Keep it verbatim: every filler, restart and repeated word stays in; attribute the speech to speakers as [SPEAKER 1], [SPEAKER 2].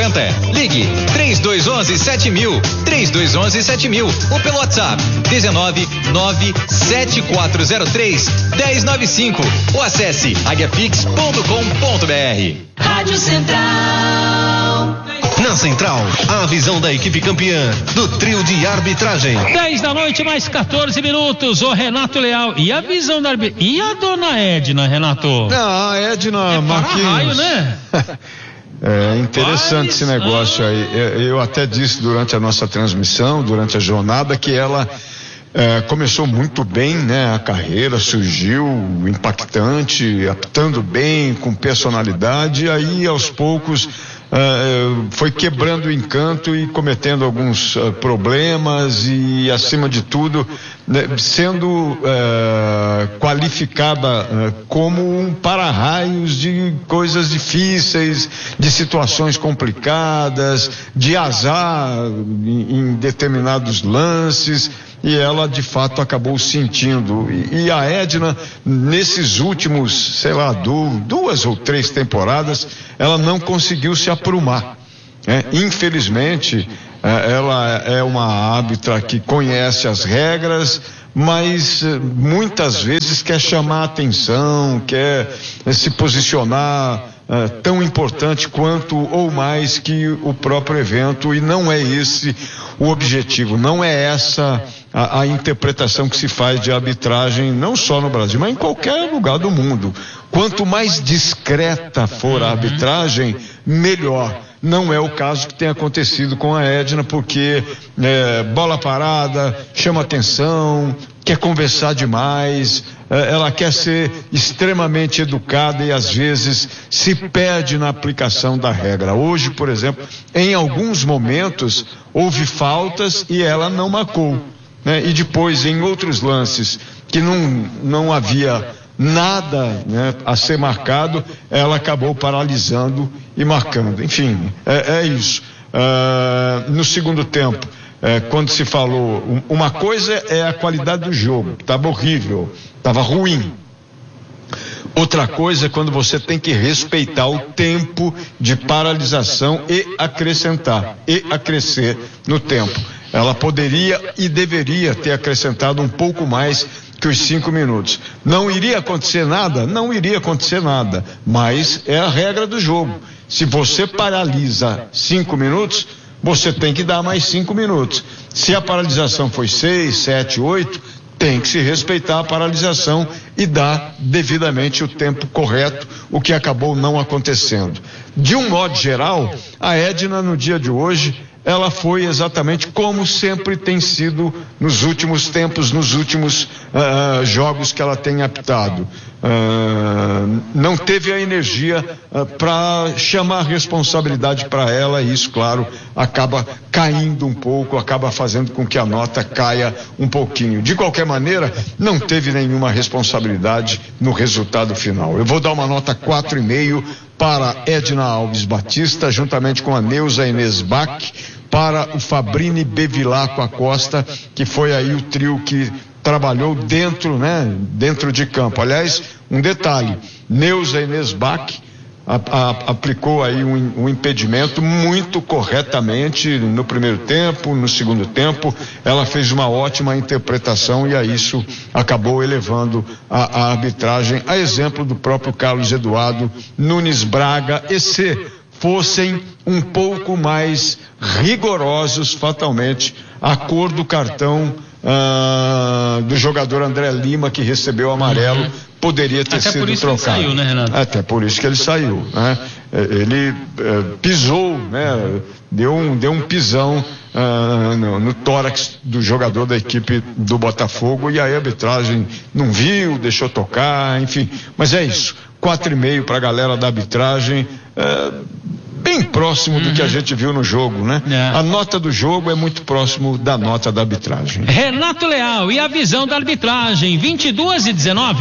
[SPEAKER 1] oitenta. Ligue três dois um um sete mil, três dois um um sete mil ou pelo WhatsApp dezenove nove sete quatro zero três um zero nove cinco ou acesse aguiapix ponto com ponto br.
[SPEAKER 2] Rádio Central.
[SPEAKER 3] Na Central, a visão da equipe campeã do trio de arbitragem.
[SPEAKER 4] dez da noite, mais quatorze minutos. O Renato Leal. E a visão da arbitragem? E a dona Edna, Renato?
[SPEAKER 5] Não, a Edna
[SPEAKER 4] é
[SPEAKER 5] Marquinhos.
[SPEAKER 4] Raio, né?
[SPEAKER 5] É interessante
[SPEAKER 4] Mas,
[SPEAKER 5] esse negócio
[SPEAKER 4] ah.
[SPEAKER 5] aí. Eu até disse durante a nossa transmissão, durante a jornada, que ela é, começou muito bem, né? A carreira surgiu impactante, apitando bem, com personalidade, e aí aos poucos Uh, foi quebrando o encanto e cometendo alguns uh, problemas e, acima de tudo, né, sendo uh, qualificada uh, como um para-raios de coisas difíceis, de situações complicadas, de azar em, em determinados lances. E ela, de fato, acabou sentindo. E, e a Edna, nesses últimos, sei lá, du, duas ou três temporadas, ela não conseguiu se aprumar. Né? Infelizmente, ela é uma árbitra que conhece as regras, mas muitas vezes quer chamar a atenção, quer se posicionar Uh, tão importante quanto ou mais que o próprio evento, e não é esse o objetivo, não é essa a, a interpretação que se faz de arbitragem, não só no Brasil, mas em qualquer lugar do mundo. Quanto mais discreta for a arbitragem, melhor. Não é o caso que tem acontecido com a Edna, porque é, bola parada, chama atenção, quer conversar demais, é, ela quer ser extremamente educada e às vezes se perde na aplicação da regra. Hoje, por exemplo, em alguns momentos houve faltas e ela não marcou, né? E depois, em outros lances que não, não havia nada, né, a ser marcado, ela acabou paralisando e marcando. Enfim, é, é isso. Uh, no segundo tempo, é, quando se falou, uma coisa é a qualidade do jogo, estava horrível, estava ruim. Outra coisa é quando você tem que respeitar o tempo de paralisação e acrescentar, e acrescer no tempo. Ela poderia e deveria ter acrescentado um pouco mais que os cinco minutos. Não iria acontecer nada? Não iria acontecer nada, mas é a regra do jogo. Se você paralisa cinco minutos, você tem que dar mais cinco minutos. Se a paralisação foi seis, sete, oito, tem que se respeitar a paralisação e dar devidamente o tempo correto, o que acabou não acontecendo. De um modo geral, a Edna, no dia de hoje, ela foi exatamente como sempre tem sido nos últimos tempos, nos últimos uh, jogos que ela tem apitado. Uh, não teve a energia uh, para chamar a responsabilidade para ela, e isso, claro, acaba caindo um pouco, acaba fazendo com que a nota caia um pouquinho. De qualquer maneira, não teve nenhuma responsabilidade no resultado final. Eu vou dar uma nota quatro e meio para Edna Alves Batista, juntamente com a Neuza Inês Bach, para o Fabrini Bevilacqua Costa, que foi aí o trio que trabalhou dentro, né, dentro de campo. Aliás, um detalhe, Neuza Inês Bach a, a, aplicou aí um, um impedimento muito corretamente no primeiro tempo, no segundo tempo, ela fez uma ótima interpretação e a isso acabou elevando a, a arbitragem, a exemplo do próprio Carlos Eduardo Nunes Braga, e se fossem um pouco mais rigorosos, fatalmente, a cor do cartão ah, do jogador André Lima, que recebeu o amarelo, uhum. poderia ter
[SPEAKER 4] Até
[SPEAKER 5] sido
[SPEAKER 4] por isso
[SPEAKER 5] trocado.
[SPEAKER 4] Ele saiu, né, Renato?
[SPEAKER 5] Até por isso que ele saiu, né? Ele eh, pisou, né? Deu um, deu um pisão ah, no, no tórax do jogador da equipe do Botafogo, e aí a arbitragem não viu, deixou tocar, enfim. Mas é isso, quatro e meio para a galera da arbitragem, eh, bem próximo uhum. do que a gente viu no jogo, né? É. A nota do jogo é muito próximo da nota da arbitragem.
[SPEAKER 4] Renato Leal e a visão da arbitragem, vinte e duas e dezenove.